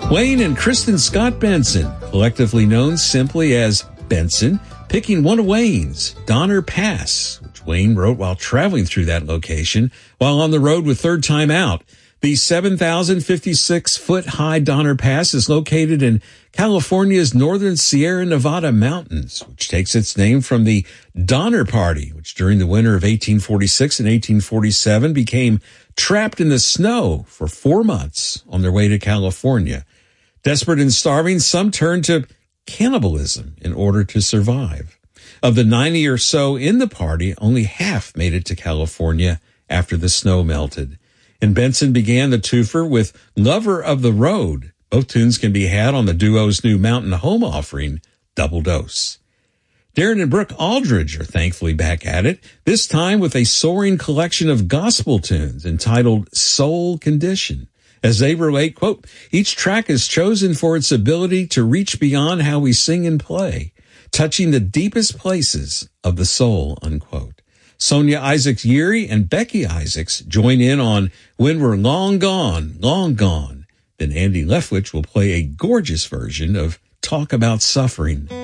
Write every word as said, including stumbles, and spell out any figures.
Wayne and Kristen Scott Benson, collectively known simply as Benson, picking one of Wayne's, Donner Pass, which Wayne wrote while traveling through that location while on the road with Third Time Out. The seven thousand fifty-six foot high Donner Pass is located in California's northern Sierra Nevada mountains, which takes its name from the Donner Party, which during the winter of eighteen forty-six and eighteen forty-seven became trapped in the snow for four months on their way to California. Desperate and starving, some turned to cannibalism in order to survive. Of the ninety or so in the party, only half made it to California after the snow melted. And Benson began the twofer with Lover of the Road. Both tunes can be had on the duo's new Mountain Home offering, Double Dose. Darren and Brooke Aldridge are thankfully back at it, this time with a soaring collection of gospel tunes entitled Soul Condition. As they relate, quote, each track is chosen for its ability to reach beyond how we sing and play, touching the deepest places of the soul, unquote. Sonia Isaacs-Yeri and Becky Isaacs join in on When We're Long Gone, Long Gone. Then Andy Leftwich will play a gorgeous version of Talk About Suffering.